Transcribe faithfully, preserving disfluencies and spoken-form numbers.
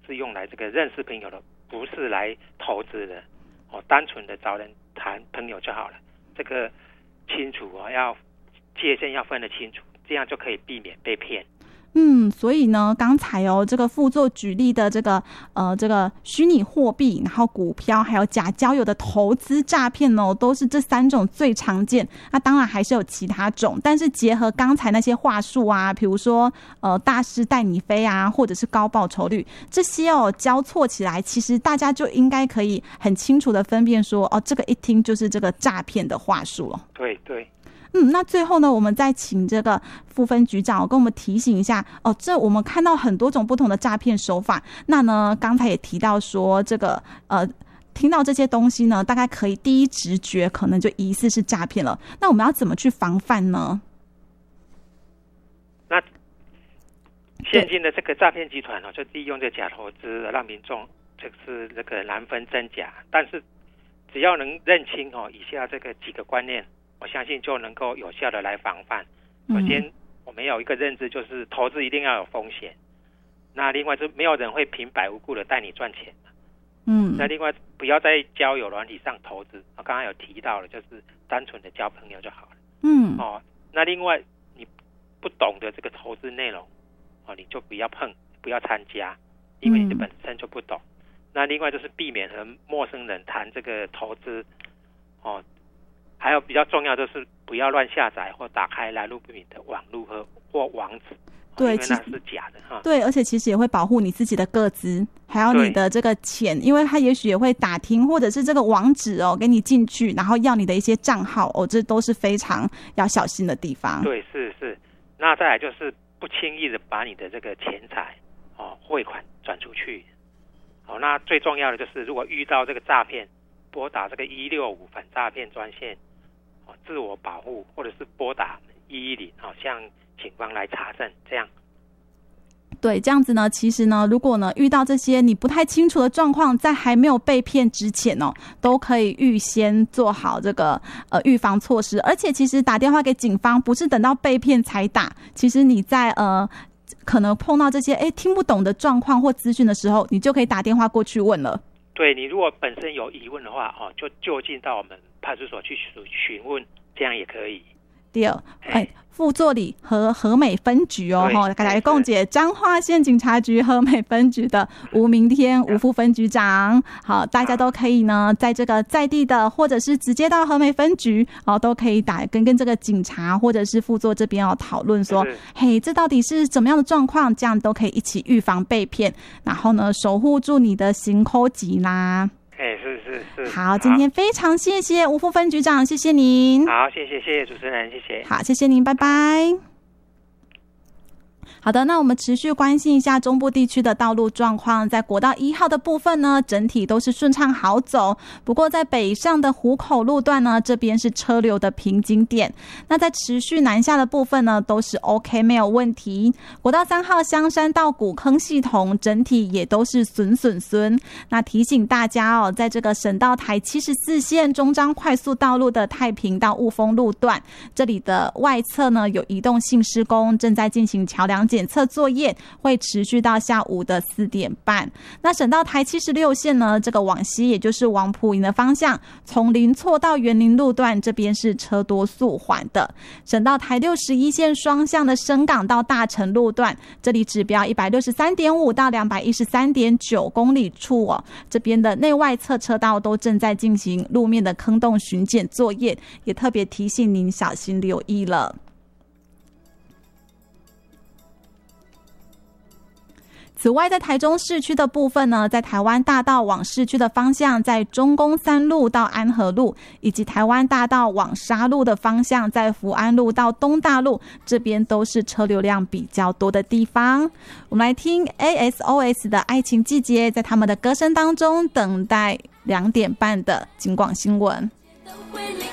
是用来这个认识朋友的，不是来投资的哦。单纯的找人谈朋友就好了，这个清楚哦，要界限要分得清楚，这样就可以避免被骗。 嗯，所以呢，刚才哦，这个副座举例的这个呃，这个虚拟货币，然后股票，还有假交友的投资诈骗哦，都是这三种最常见。那当然还是有其他种，但是结合刚才那些话术啊，比如说呃，大师带你飞啊，或者是高报酬率，这些哦交错起来，其实大家就应该可以很清楚的分辨说，哦，这个一听就是这个诈骗的话术了。 对对。 嗯，那最后呢，我们再请这个副分局长跟我们提醒一下哦。这我们看到很多种不同的诈骗手法，那呢，刚才也提到说，这个呃，听到这些东西呢，大概可以第一直觉可能就疑似是诈骗了。那我们要怎么去防范呢？ 那现今的这个诈骗集团呢，就利用这假投资让民众就是这个难分真假，但是只要能认清哦以下这个几个观念，我相信就能够有效的来防范。首先，我们有一个认知，就是投资一定要有风险。那另外，就没有人会平白无故的带你赚钱。嗯。那另外，不要在交友软体上投资。我刚刚有提到了，就是单纯的交朋友就好了。嗯。哦，那另外，你不懂的这个投资内容，哦，你就不要碰，不要参加，因为你的本身就不懂。嗯。那另外就是避免和陌生人谈这个投资，哦。还有比较重要的是，不要乱下载或打开来路不明的网路和或网址， 对， 因为那是假的哈。 对，而且其实也会保护你自己的个资，还有你的这个钱，因为他也许也会打听，或者是这个网址哦，给你进去，然后要你的一些账号哦，这都是非常要小心的地方。 对，是是。那再来就是不轻易的把你的这个钱财哦汇款转出去。哦，那最重要的就是，如果遇到这个诈骗，拨打这个一六五反诈骗专线。自我保护，或者是拨打一一零，好，向警方来查证，这样。 对，这样子呢，其实呢，如果呢遇到这些你不太清楚的状况，在还没有被骗之前哦，都可以预先做好这个呃预防措施。而且，其实打电话给警方，不是等到被骗才打，其实你在呃可能碰到这些哎听不懂的状况或资讯的时候，你就可以打电话过去问了。 对，你如果本身有疑问的话，哦，就就近到我们派出所去询问，这样也可以。 第二，哎，副座理和和美分局哦，哈，大家共解彰化县警察局和美分局的吴明天吴副分局长，好，大家都可以呢，在这个在地的，或者是直接到和美分局，哦，都可以打跟跟这个警察或者是副座这边要讨论说，嘿，这到底是怎么样的状况，这样都可以一起预防被骗，然后呢，守护住你的行口级啦。 哎，是是是。 好，今天非常谢谢吴副分局长，谢谢您。 好，谢谢谢谢主持人，谢谢。 好，谢谢您，拜拜。好的，那我们持续关心一下中部地区的道路状况。在国道一号的部分呢，整体都是顺畅好走。不过在北上的湖口路段呢，这边是车流的瓶颈点。那在持续南下的部分呢，都是 OK 没有问题。国道三号香山到古坑系统整体也都是损损损。那提醒大家哦，在这个省道台七十四线中彰快速道路的太平到雾峰路段，这里的外侧呢有移动性施工，正在进行桥梁检测作业，会持续到下午的四点半。那省道台七十六线呢，这个往西也就是往埔营的方向，从林错到园林路段这边是车多速缓的。省道台六十一线双向的深港到大城路段，这里指标 一百六十三点五 到 两百一十三点九 公里处哦，这边的内外侧车道都正在进行路面的坑洞巡检作业，也特别提醒您小心留意了。此外，在台中市区的部分呢，在台湾大道往市区的方向，在中宫三路到安和路，以及台湾大道往沙路的方向，在福安路到东大路，这边都是车流量比较多的地方。我们来听 A S O S 的爱情季节，在他们的歌声当中等待两点半的警广新闻。